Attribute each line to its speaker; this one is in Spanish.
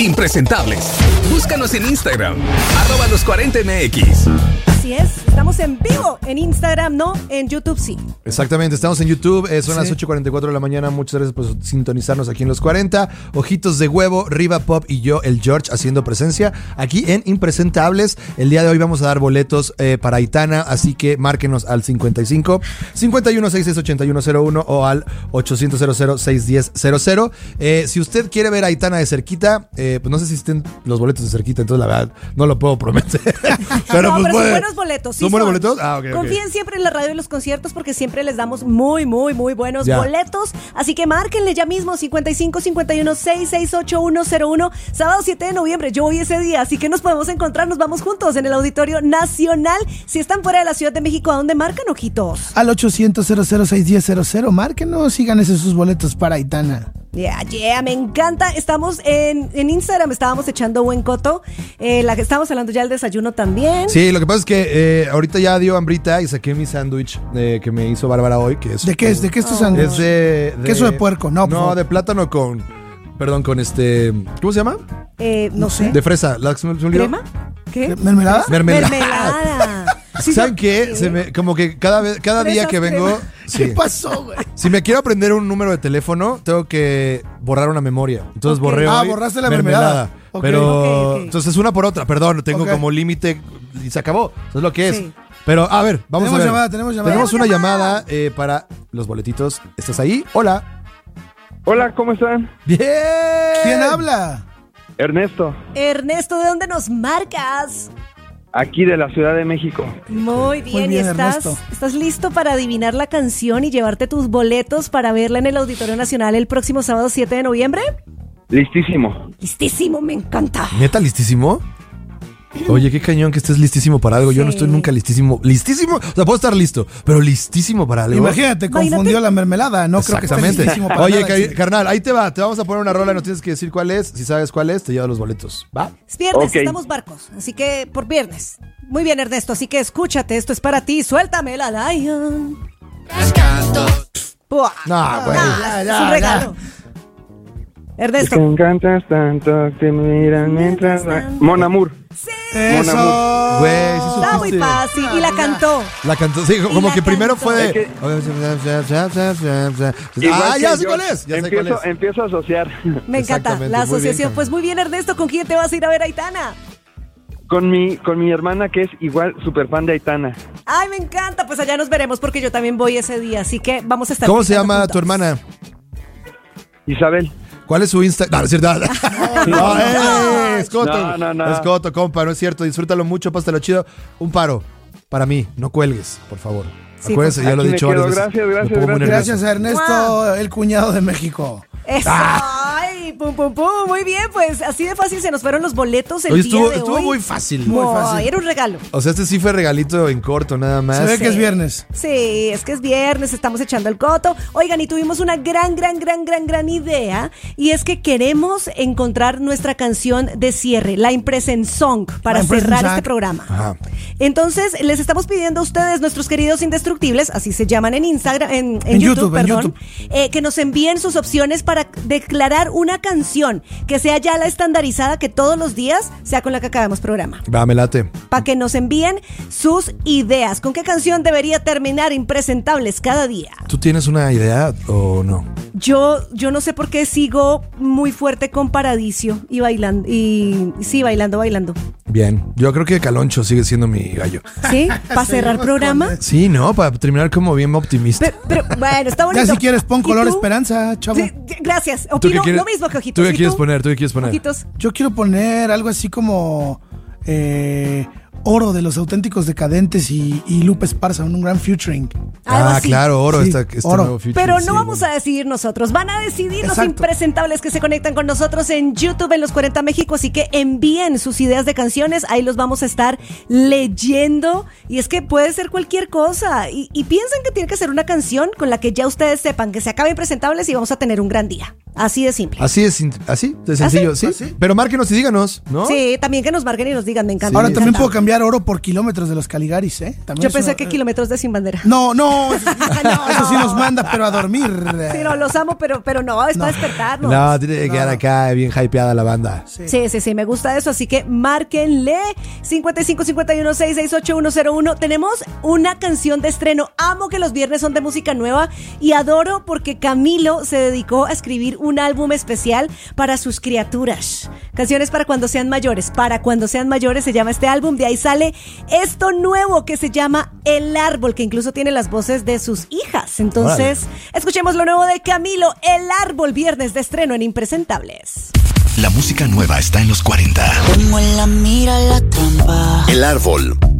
Speaker 1: Impresentables. Búscanos en Instagram, @los40mx.
Speaker 2: Así es, estamos en vivo en Instagram, no, en YouTube sí.
Speaker 3: Exactamente, estamos en YouTube, son las 8:44 de la mañana. Muchas gracias por sintonizarnos aquí en Los 40. Ojitos de Huevo, Riva Pop y yo, el George, haciendo presencia aquí en Impresentables. El día de hoy vamos a dar boletos para Aitana, así que márquenos al 55 51 66 8101 o al 800 00 610 00. Si usted quiere ver a Aitana de cerquita, pues no sé si estén los boletos de cerquita, entonces la verdad no lo puedo prometer. Pero
Speaker 2: no,
Speaker 3: pues
Speaker 2: pero son buenos boletos.
Speaker 3: ¿Son buenos boletos? Ah, ok.
Speaker 2: Confíen siempre en la radio y los conciertos porque siempre les damos muy buenos boletos. Así que márquenle ya mismo 55 51 668 101. Sábado 7 de noviembre, yo voy ese día, así que nos podemos encontrar, nos vamos juntos en el Auditorio Nacional. Si están fuera de la Ciudad de México, ¿a dónde marcan, ojitos?
Speaker 4: Al 800 00 610 00. Márquenos y gánense sus boletos para Aitana.
Speaker 2: Me encanta. Estamos en Instagram, estábamos echando buen coto. Estábamos hablando ya del desayuno también.
Speaker 3: Sí, lo que pasa es que ahorita ya dio hambrita y saqué mi sándwich que me hizo Bárbara hoy. Que es,
Speaker 4: ¿De qué es? ¿De qué es tu sándwich?
Speaker 3: Es de
Speaker 4: queso de puerco, no.
Speaker 3: No, de plátano con... Perdón, con ¿cómo se llama?
Speaker 2: No sé.
Speaker 3: De fresa.
Speaker 2: ¿Crema? ¿Qué?
Speaker 4: ¿Mermelada?
Speaker 2: Mermelada. Sí,
Speaker 3: ¿saben qué? Como que cada día que vengo...
Speaker 4: ¿Qué pasó, güey?
Speaker 3: Si me quiero aprender un número de teléfono, tengo que borrar una memoria. Entonces borré hoy
Speaker 4: borraste la mermelada.
Speaker 3: Pero
Speaker 2: Ok.
Speaker 3: entonces una por otra. Perdón, tengo como límite y se acabó. Eso es lo que es.
Speaker 2: Sí.
Speaker 3: Pero a ver, vamos a ver.
Speaker 4: Tenemos llamada.
Speaker 3: Tenemos una llamada para los boletitos. ¿Estás ahí? Hola.
Speaker 5: Hola, ¿cómo están?
Speaker 3: Bien.
Speaker 4: ¿Quién habla?
Speaker 5: Ernesto,
Speaker 2: Ernesto, ¿de dónde nos marcas?
Speaker 5: aquí de la Ciudad de México.
Speaker 2: Muy bien,
Speaker 4: Muy bien,
Speaker 2: ¿y
Speaker 4: Ernesto.
Speaker 2: estás listo para adivinar la canción y llevarte tus boletos para verla en el Auditorio Nacional el próximo sábado 7 de noviembre?
Speaker 5: Listísimo.
Speaker 2: Listísimo, me encanta.
Speaker 3: ¿Neta listísimo? Oye, qué cañón que estés listísimo para algo. Yo no
Speaker 2: Sí.
Speaker 3: estoy nunca listísimo. ¿Listísimo? O sea, puedo estar listo, pero listísimo para algo.
Speaker 4: Imagínate, confundió la mermelada. No creo que esté
Speaker 3: Exactamente.
Speaker 4: listísimo para
Speaker 3: Oye,
Speaker 4: nada, chico.
Speaker 3: carnal, ahí te va. Te vamos a poner una rola y nos tienes que decir cuál es. Si sabes cuál es, te lleva los boletos. ¿Va?
Speaker 2: Es viernes,
Speaker 5: Ok.
Speaker 2: estamos barcos, así que por viernes. Muy bien, Ernesto, así que escúchate, esto es para ti. Suéltame la Lion. Buah.
Speaker 3: No, güey.
Speaker 2: Es un regalo. Ernesto.
Speaker 5: Me encantas tanto, te miran mientras... Mon Amour.
Speaker 4: Eso.
Speaker 3: Güey, sí
Speaker 2: Está muy
Speaker 3: supiste.
Speaker 2: fácil y la cantó.
Speaker 3: La cantó, sí, como
Speaker 2: la
Speaker 3: que primero
Speaker 2: cantó.
Speaker 3: fue de...
Speaker 5: Es que-
Speaker 3: Ah,
Speaker 5: Igual
Speaker 3: ya
Speaker 5: que
Speaker 3: sé
Speaker 5: yo,
Speaker 3: cuál es. Ya sé cuál es.
Speaker 5: Empiezo a asociar
Speaker 2: Me encanta
Speaker 3: Exactamente,
Speaker 2: la
Speaker 3: muy bien,
Speaker 2: asociación.
Speaker 3: carnal.
Speaker 2: Pues muy bien, Ernesto, ¿con quién te vas a ir a ver, Aitana?
Speaker 5: con mi hermana, que es igual súper fan de Aitana.
Speaker 2: Ay, me encanta. Pues allá nos veremos porque yo también voy ese día, así que vamos a estar.
Speaker 3: ¿Cómo se
Speaker 2: gritando
Speaker 3: llama
Speaker 2: juntos.
Speaker 3: tu hermana?
Speaker 5: Isabel.
Speaker 3: ¿Cuál es su Instagram? No, es cierto.
Speaker 2: no.
Speaker 3: Es coto.
Speaker 5: No.
Speaker 3: Es coto, compa, no es cierto. Disfrútalo mucho, pásalo chido. Un paro para mí. No cuelgues, por favor.
Speaker 2: Sí,
Speaker 3: Acuérdense, ya lo he
Speaker 5: Aquí me
Speaker 3: dicho
Speaker 5: quedo.
Speaker 3: varias veces.
Speaker 5: Gracias,
Speaker 3: Me pongo muy nervioso.
Speaker 4: Gracias a Ernesto, el cuñado de México.
Speaker 2: Eso. Ay, pum, pum, pum. Muy bien, pues así de fácil se nos fueron los boletos el
Speaker 3: Oye,
Speaker 2: día de
Speaker 3: estuvo
Speaker 2: hoy.
Speaker 3: muy fácil.
Speaker 4: Muy fácil.
Speaker 2: Era un regalo.
Speaker 3: O sea, este sí fue regalito en corto, nada más.
Speaker 4: Se ve que es viernes.
Speaker 2: Sí, es que es viernes, estamos echando el coto. Oigan, y tuvimos una gran idea, y es que queremos encontrar nuestra canción de cierre, la Impression Song, para
Speaker 4: La Impression
Speaker 2: cerrar
Speaker 4: Song.
Speaker 2: este programa.
Speaker 3: Ajá.
Speaker 2: Entonces, les estamos pidiendo a ustedes, nuestros queridos indestructibles, así se llaman en Instagram, en
Speaker 4: En
Speaker 2: YouTube,
Speaker 4: YouTube, en
Speaker 2: perdón, que nos envíen sus opciones para declarar una canción que sea ya la estandarizada, que todos los días sea con la que acabemos programa.
Speaker 3: Va, me late.
Speaker 2: Para que nos envíen sus ideas. ¿Con qué canción debería terminar Impresentables cada día?
Speaker 3: ¿Tú tienes una idea o no?
Speaker 2: Yo no sé por qué sigo muy fuerte con Paradiso y bailando. Y sí, bailando.
Speaker 3: Bien. Yo creo que Caloncho sigue siendo mi gallo.
Speaker 2: ¿Sí? ¿Para cerrar programa?
Speaker 3: Sí, ¿no? Para terminar como bien optimista.
Speaker 2: Pero, bueno, está bonito.
Speaker 4: Ya si quieres pon
Speaker 2: ¿Y
Speaker 4: color
Speaker 2: tú?
Speaker 4: esperanza, chavo.
Speaker 2: Sí, gracias.
Speaker 3: ¿Tú qué
Speaker 2: Opino
Speaker 3: quieres?
Speaker 2: lo mismo que Ojitos.
Speaker 3: ¿Tú qué
Speaker 2: ¿Y
Speaker 3: quieres poner? ¿Tú qué quieres poner?
Speaker 2: Ojitos.
Speaker 4: Yo quiero poner algo así como Oro de los Auténticos Decadentes y Lupe Esparza, un gran featuring.
Speaker 2: Algo así.
Speaker 3: Claro, Oro,
Speaker 4: Sí,
Speaker 3: este
Speaker 4: Oro.
Speaker 3: nuevo feature,
Speaker 2: Pero
Speaker 3: sí,
Speaker 2: no vamos
Speaker 3: bueno.
Speaker 2: a decidir nosotros, van a decidir los
Speaker 4: Exacto.
Speaker 2: impresentables que se conectan con nosotros en YouTube en Los 40 México, así que envíen sus ideas de canciones, ahí los vamos a estar leyendo, y es que puede ser cualquier cosa, y piensen que tiene que ser una canción con la que ya ustedes sepan que se acaben impresentables y vamos a tener un gran día. Así de simple.
Speaker 3: Así de sencillo, ¿sí?
Speaker 4: ¿Así?
Speaker 3: Pero márquenos y díganos, ¿no?
Speaker 2: Sí, también que nos marquen y nos digan, me encanta.
Speaker 4: Ahora
Speaker 2: me
Speaker 4: también
Speaker 2: encanta.
Speaker 4: puedo cambiar oro por kilómetros de los Caligaris, ¿eh? También
Speaker 2: Yo
Speaker 4: es
Speaker 2: pensé
Speaker 4: una-
Speaker 2: que kilómetros de Sin Bandera.
Speaker 4: No, eso sí nos manda, pero a dormir.
Speaker 2: Sí, no, los amo, pero no, es para despertarnos.
Speaker 3: No, tiene que quedar acá bien hypeada la banda.
Speaker 2: Sí, me gusta eso, así que márquenle 5551668101. Tenemos una canción de estreno. Amo que los viernes son de música nueva y adoro porque Camilo se dedicó a escribir un álbum especial para sus criaturas. Canciones para cuando sean mayores. Para cuando sean mayores se llama este álbum. De ahí sale esto nuevo que se llama El Árbol, que incluso tiene las voces de sus hijas. Entonces, escuchemos lo nuevo de Camilo, El Árbol, viernes de estreno en Impresentables.
Speaker 6: La música nueva está en los 40.
Speaker 7: Como en la mira la trampa.
Speaker 6: El Árbol.